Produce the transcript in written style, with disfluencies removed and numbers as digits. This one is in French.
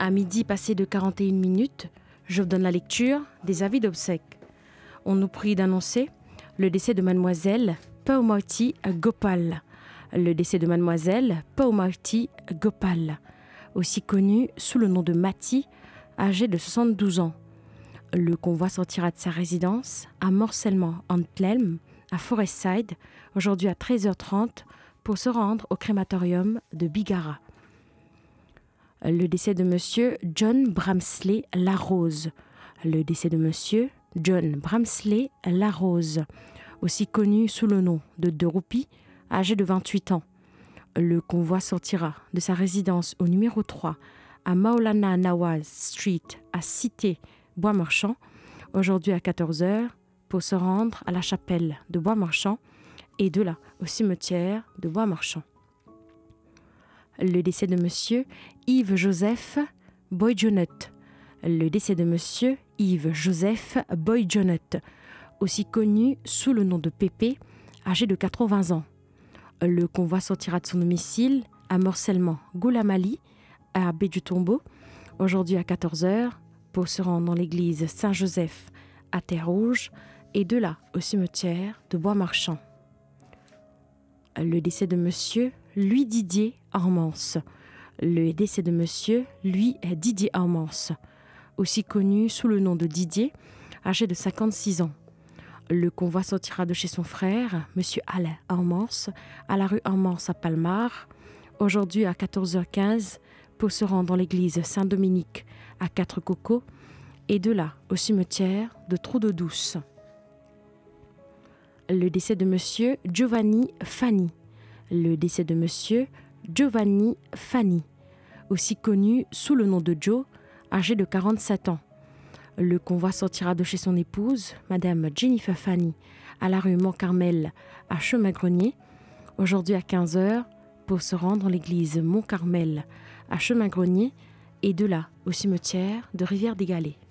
À midi passé de 41 minutes, je vous donne la lecture des avis d'obsèques. On nous prie d'annoncer le décès de mademoiselle Paumauti Gopal. Le décès de mademoiselle Paumauti Gopal, aussi connue sous le nom de Mati, âgée de 72 ans. Le convoi sortira de sa résidence à Morcellement-en-Thelme, à Forestside, aujourd'hui à 13h30, pour se rendre au crématorium de Bigara. Le décès de monsieur John Bramsley Larose. Le décès de monsieur John Bramsley Larose, aussi connu sous le nom de Roupies, âgé de 28 ans. Le convoi sortira de sa résidence au numéro 3 à Maulana Nawaz Street à Cité Bois-Marchand, aujourd'hui à 14h, pour se rendre à la chapelle de Bois-Marchand et de là au cimetière de Bois-Marchand. Le décès de monsieur Yves-Joseph Boyjonet. Le décès de monsieur Yves-Joseph Boyjonet, aussi connu sous le nom de Pépé, âgé de 80 ans. Le convoi sortira de son domicile à Morcellement Goulamali, à Baie du Tombeau, aujourd'hui à 14h, pour se rendre dans l'église Saint-Joseph à Terre-Rouge et de là au cimetière de Bois-Marchand. Le décès de monsieur Louis Didier Armance. Le décès de monsieur Louis Didier Armance, aussi connu sous le nom de Didier, âgé de 56 ans. Le convoi sortira de chez son frère, monsieur Alain Armance, à la rue Armance à Palmar, aujourd'hui à 14h15, pour se rendre dans l'église Saint-Dominique à Quatre-Cocos et de là au cimetière de Trou-de-Douce. Le décès de monsieur Giovanni Fanni. Le décès de monsieur Giovanni Fanni, aussi connu sous le nom de Joe, âgé de 47 ans. Le convoi sortira de chez son épouse, madame Jennifer Fanni, à la rue Mont-Carmel à Chemin-Grenier, aujourd'hui à 15h, pour se rendre dans l'église Mont-Carmel à Chemin-Grenier et de là au cimetière de Rivière-des-Galets.